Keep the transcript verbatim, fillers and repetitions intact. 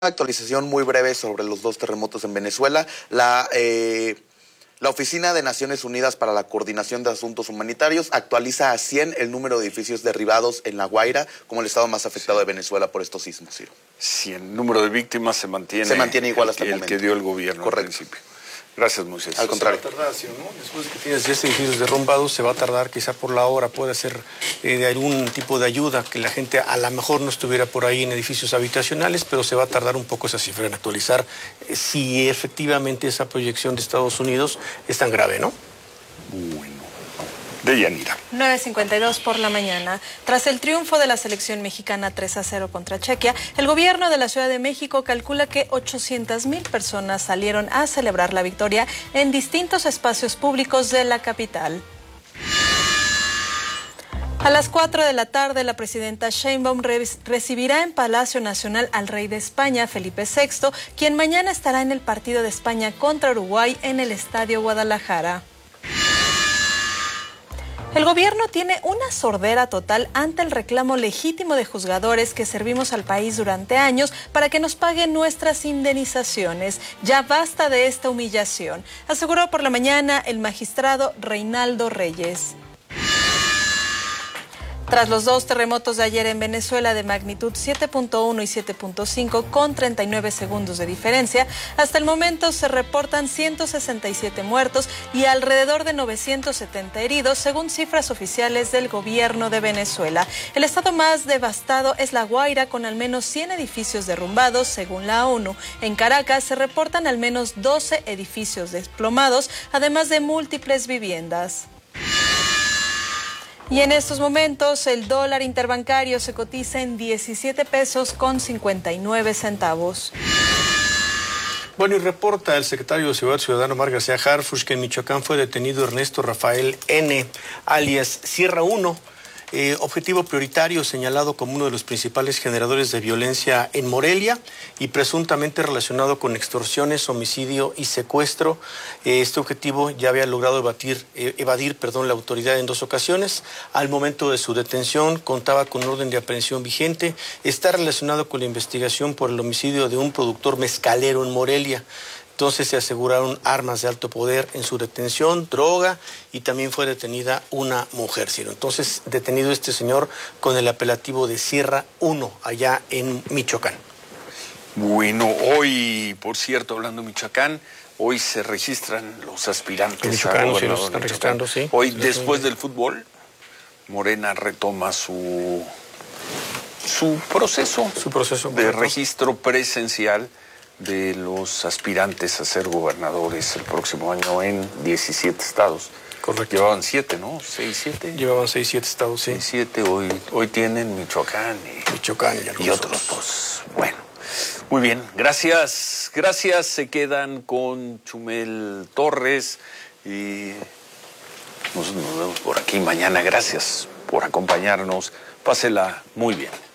Actualización muy breve sobre los dos terremotos en Venezuela. La, eh, la Oficina de Naciones Unidas para la Coordinación de Asuntos Humanitarios actualiza a cien el número de edificios derribados en La Guaira como el estado más afectado de Venezuela por estos sismos, Ciro. cien. El número de víctimas se mantiene, se mantiene igual hasta el, el momento. que dio el gobierno. Correcto. Al principio. Gracias, Moisés. Al contrario. Se va a tardar, ¿sí, no? Después de que tienes diez edificios derrumbados, se va a tardar quizá por la hora, puede ser eh, de algún tipo de ayuda, que la gente a lo mejor no estuviera por ahí en edificios habitacionales, pero se va a tardar un poco esa cifra en actualizar eh, si efectivamente esa proyección de Estados Unidos es tan grave, ¿no? Bueno. De Yanira. nueve cincuenta y dos por la mañana. Tras el triunfo de la selección mexicana tres a cero contra Chequia, el gobierno de la Ciudad de México calcula que ochocientas mil personas salieron a celebrar la victoria en distintos espacios públicos de la capital. A las cuatro de la tarde, la presidenta Sheinbaum re recibirá en Palacio Nacional al rey de España, Felipe sexto, quien mañana estará en el partido de España contra Uruguay en el Estadio Guadalajara. El gobierno tiene una sordera total ante el reclamo legítimo de juzgadores que servimos al país durante años para que nos paguen nuestras indemnizaciones. Ya basta de esta humillación, aseguró por la mañana el magistrado Reinaldo Reyes. Tras los dos terremotos de ayer en Venezuela de magnitud siete punto uno y siete punto cinco con treinta y nueve segundos de diferencia, hasta el momento se reportan ciento sesenta y siete muertos y alrededor de novecientos setenta heridos, según cifras oficiales del gobierno de Venezuela. El estado más devastado es La Guaira, con al menos cien edificios derrumbados, según la ONU. En Caracas se reportan al menos doce edificios desplomados, además de múltiples viviendas. Y en estos momentos el dólar interbancario se cotiza en diecisiete pesos con cincuenta y nueve centavos. Bueno, y reporta el secretario de Seguridad Ciudadana, Omar García Harfuch, que en Michoacán fue detenido Ernesto Rafael N., alias Sierra uno, eh, objetivo prioritario señalado como uno de los principales generadores de violencia en Morelia y presuntamente relacionado con extorsiones, homicidio y secuestro. Eh, este objetivo ya había logrado evadir, eh, evadir perdón, la autoridad en dos ocasiones. Al momento de su detención contaba con orden de aprehensión vigente. Está relacionado con la investigación por el homicidio de un productor mezcalero en Morelia. Entonces se aseguraron armas de alto poder en su detención, droga, y también fue detenida una mujer, Ciro. Entonces, detenido este señor con el apelativo de Sierra uno, allá en Michoacán. Bueno, hoy, por cierto, hablando de Michoacán, hoy se registran los aspirantes. En Michoacán, sí, los Michoacán. están registrando, sí. Hoy, después del fútbol, Morena retoma su, su proceso, Su proceso de correcto. registro presencial de los aspirantes a ser gobernadores el próximo año en diecisiete estados. Correcto. Llevaban siete, ¿no? seis, siete. Llevaban seis, siete estados, sí. seis, siete. Hoy, hoy tienen Michoacán y, Michoacán y, y otros, pues, bueno. Muy bien, gracias. Gracias. Se quedan con Chumel Torres y nos, nos vemos por aquí mañana. Gracias por acompañarnos. Pásela muy bien.